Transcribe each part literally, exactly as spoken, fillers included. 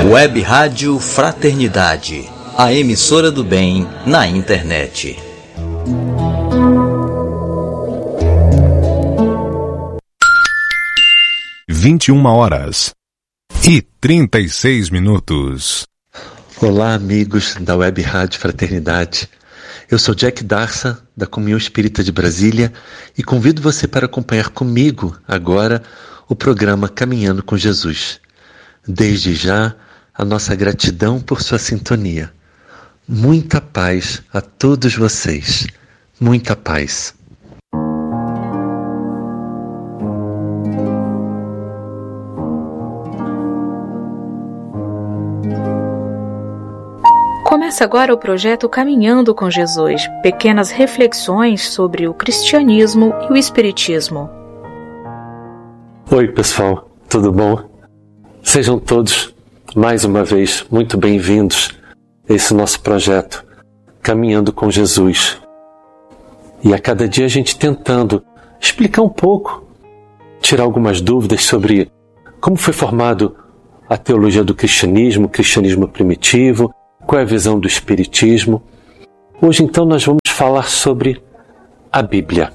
Web Rádio Fraternidade, a emissora do bem na internet. vinte e uma horas e trinta e seis minutos. Olá, amigos da Web Rádio Fraternidade. Eu sou Jack Darsa, da Comunhão Espírita de Brasília, e convido você para acompanhar comigo agora o programa Caminhando com Jesus. Desde já, a nossa gratidão por sua sintonia. Muita paz a todos vocês. Muita paz. Começa agora o projeto Caminhando com Jesus, pequenas reflexões sobre o cristianismo e o espiritismo. Oi, pessoal, tudo bom? Sejam todos, mais uma vez, muito bem-vindos a esse nosso projeto, Caminhando com Jesus. E a cada dia a gente tentando explicar um pouco, tirar algumas dúvidas sobre como foi formado a teologia do cristianismo, o cristianismo primitivo, qual é a visão do espiritismo. Hoje, então, nós vamos falar sobre a Bíblia.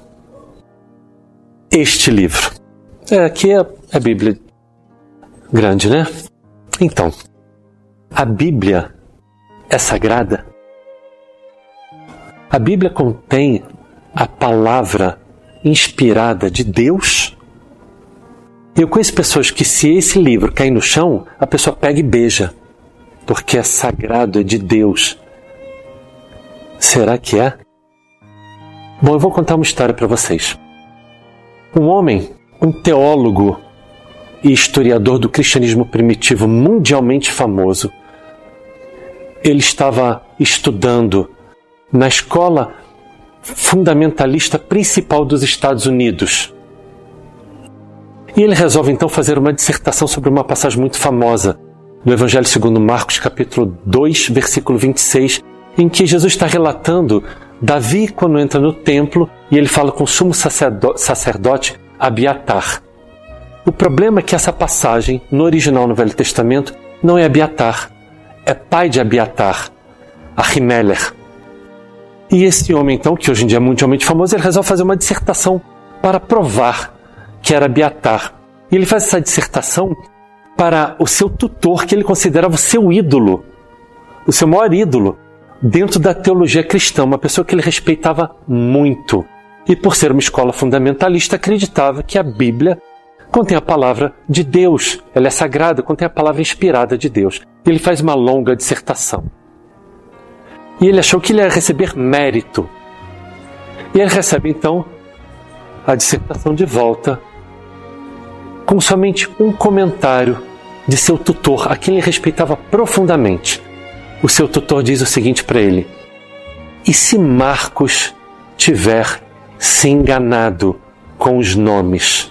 Este livro. É, aqui é a Bíblia grande, né? Então, a Bíblia é sagrada? A Bíblia contém a palavra inspirada de Deus? Eu conheço pessoas que, se esse livro cair no chão, a pessoa pega e beija, porque é sagrado, é de Deus. Será que é? Bom, eu vou contar uma história para vocês. Um homem, um teólogo e historiador do cristianismo primitivo mundialmente famoso, ele estava estudando na escola fundamentalista principal dos Estados Unidos. E ele resolve então fazer uma dissertação sobre uma passagem muito famosa do Evangelho segundo Marcos, capítulo dois, versículo vinte e seis, em que Jesus está relatando Davi quando entra no templo e ele fala com o sumo sacerdote, sacerdote Abiatar. O problema é que essa passagem, no original no Velho Testamento, não é Abiatar, é pai de Abiatar, Ahimelech. E esse homem, então, que hoje em dia é mundialmente famoso, ele resolve fazer uma dissertação para provar que era Abiatar. E ele faz essa dissertação para o seu tutor, que ele considerava o seu ídolo, o seu maior ídolo, dentro da teologia cristã, uma pessoa que ele respeitava muito. E por ser uma escola fundamentalista, acreditava que a Bíblia contém a palavra de Deus, ela é sagrada, contém a palavra inspirada de Deus. Ele faz uma longa dissertação. E ele achou que ele ia receber mérito. E ele recebe então a dissertação de volta, com somente um comentário de seu tutor, a quem ele respeitava profundamente. O seu tutor diz o seguinte para ele: e se Marcos tiver se enganado com os nomes?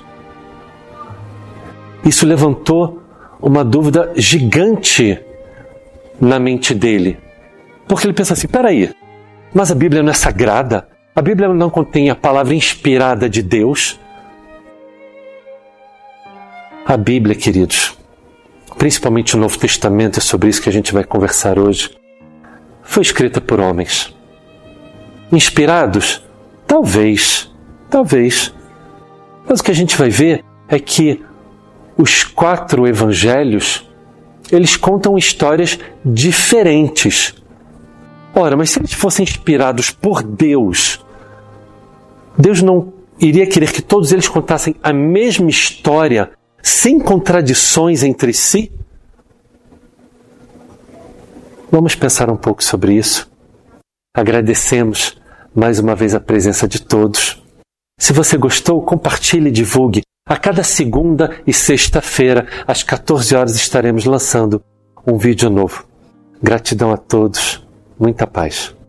Isso levantou uma dúvida gigante na mente dele, porque ele pensa assim: peraí, mas a Bíblia não é sagrada? A Bíblia não contém a palavra inspirada de Deus? A Bíblia, queridos, principalmente o Novo Testamento, é sobre isso que a gente vai conversar hoje, foi escrita por homens. Inspirados? Talvez, talvez. Mas o que a gente vai ver é que os quatro evangelhos, eles contam histórias diferentes. Ora, mas se eles fossem inspirados por Deus, Deus não iria querer que todos eles contassem a mesma história, sem contradições entre si? Vamos pensar um pouco sobre isso. Agradecemos mais uma vez a presença de todos. Se você gostou, compartilhe e divulgue. A cada segunda e sexta-feira, às quatorze horas, estaremos lançando um vídeo novo. Gratidão a todos. Muita paz.